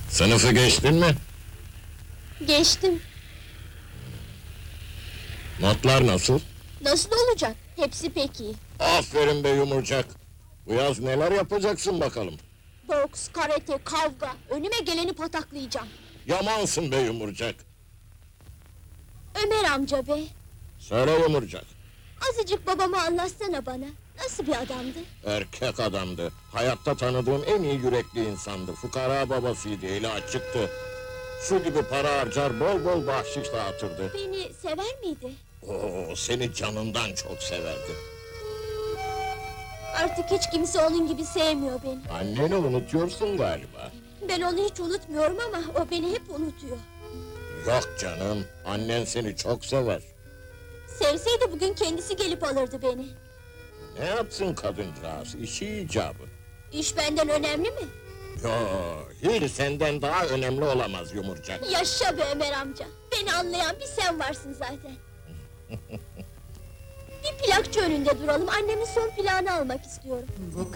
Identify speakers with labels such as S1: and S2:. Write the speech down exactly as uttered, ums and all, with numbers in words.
S1: Sınıfı geçtin mi?
S2: Geçtim.
S1: Notlar nasıl?
S2: Nasıl olacak? Hepsi pek iyi.
S1: Aferin be yumurcak! Bu yaz neler yapacaksın bakalım?
S2: Boks, karate, kavga. Önüme geleni pataklayacağım.
S1: Yamansın be yumurcak!
S2: Ömer amca be.
S1: Söyle yumurcak!
S2: Azıcık babamı anlatsana bana. Nasıl bir adamdı?
S1: Erkek adamdı. Hayatta tanıdığım en iyi yürekli insandı. Fukara babasıydı, eli açıktı. Su gibi para harcar, bol bol bahşiş dağıtırdı.
S2: Beni sever miydi?
S1: Oo, seni canından çok severdi.
S2: Artık hiç kimse onun gibi sevmiyor beni.
S1: Anneni unutuyorsun galiba.
S2: Ben onu hiç unutmuyorum ama o beni hep unutuyor.
S1: Yok canım, annen seni çok sever.
S2: Sevseydi bugün kendisi gelip alırdı beni.
S1: Ne yapsın kadıncağız, işi icabı.
S2: İş benden önemli mi?
S1: Yo, hiç senden daha önemli olamaz yumurcak.
S2: Yaşa be Ömer amca. Beni anlayan bir sen varsın zaten. Bir plakçı önünde duralım, annemin son plağını almak istiyorum.
S3: Bu